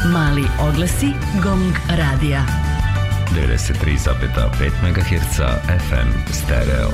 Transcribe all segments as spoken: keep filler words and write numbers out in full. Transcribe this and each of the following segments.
Mali oglasi Gong radija. devedeset tri zarez pet megaherca F M stereo.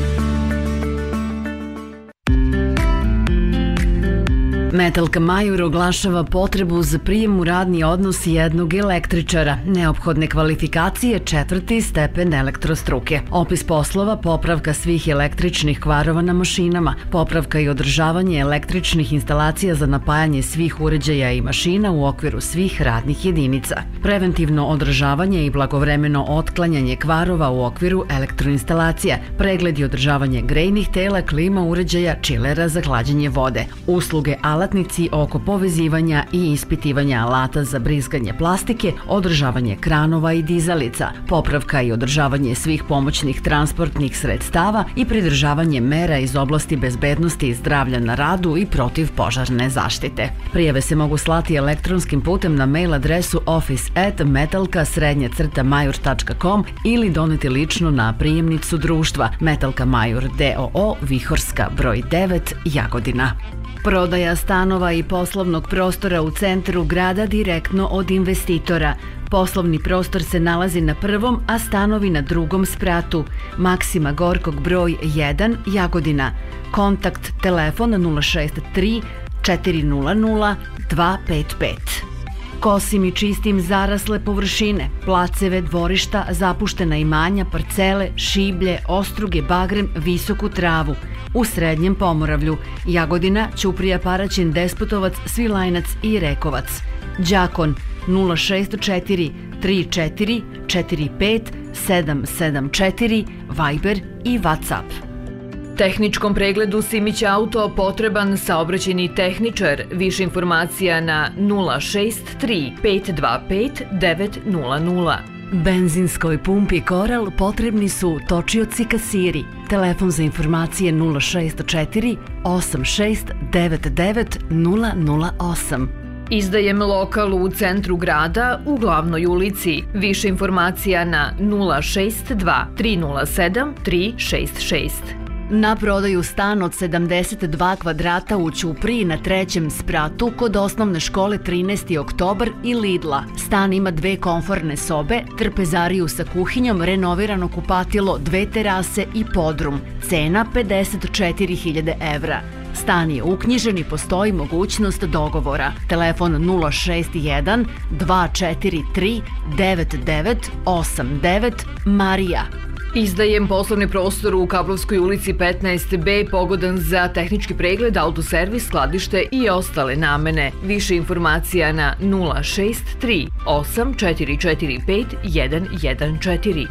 Metalka Majur oglašava potrebu za prijem u radni odnos jednog električara, neophodne kvalifikacije četvrti stepen elektrostruke. Opis poslova, popravka svih električnih kvarova na mašinama, popravka i održavanje električnih instalacija za napajanje svih uređaja i mašina u okviru svih radnih jedinica. Preventivno održavanje i blagovremeno otklanjanje kvarova u okviru elektroinstalacija, pregled i održavanje grejnih tela, klima uređaja, čilera za hlađenje vode, usluge alatnici oko povezivanja i ispitivanja alata za brizganje plastike, održavanje kranova i dizalica, popravka i održavanje svih pomoćnih transportnih sredstava i pridržavanje mera iz oblasti bezbednosti i zdravlja na radu i protivpožarne zaštite. Prijave se mogu slati elektronskim putem na mail adresu office at metalka srednja crta majur tačka com ili doneti lično na prijemnicu društva Metalka Majur d o o Vihorska broj devet, Jagodina. Prodaja stanova i poslovnog prostora u centru grada direktno od investitora. Poslovni prostor se nalazi na prvom, a stanovi na drugom spratu. Maksima Gorkog broj jedan, Jagodina. Kontakt telefon nula šest tri četiri nula nula dva pet pet. Kosim i čistim zarasle površine, placeve, dvorišta, zapuštena imanja, parcele, šiblje, ostruge, bagrem, visoku travu. U Srednjem Pomoravlju, Jagodina, Ćuprija, Paraćin, Despotovac, Svilajnac i Rekovac. Đakon nula šest četiri tri četiri četiri pet sedam sedam četiri, Viber i WhatsApp. Tehničkom pregledu Simić auto potreban saobraćajni tehničar. Više informacija na nula šest tri pet dva pet devet nula nula. Benzinskoj pumpi Koral potrebni su točioci kasiri. Telefon za informacije nula šest četiri osam šest devet devet nula nula osam. Izdajem lokal u centru grada u Glavnoj ulici. Više informacija na nula šest dva tri nula sedam tri šest šest. Na prodaju stan od sedamdeset dva kvadrata u Ćupriji na trećem spratu kod osnovne škole trinaesti oktobar i Lidla. Stan ima dve komforne sobe, trpezariju sa kuhinjom, renovirano kupatilo, dve terase i podrum. Cena pedeset četiri hiljade evra. Stan je uknjižen i postoji mogućnost dogovora. Telefon nula šest jedan dva četiri tri devet devet osam devet, Marija. Izdajem poslovni prostor u Kablovskoj ulici petnaest B, pogodan za tehnički pregled, autoservis, skladište i ostale namene. Više informacija na nula šest tri osam četiri četiri pet jedan jedan četiri.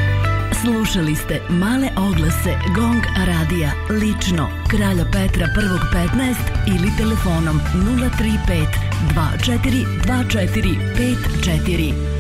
Slušali ste male oglase Gong radija, lično Kralja Petra prvog petnaest ili telefonom nula tri pet dva četiri dva četiri pet četiri.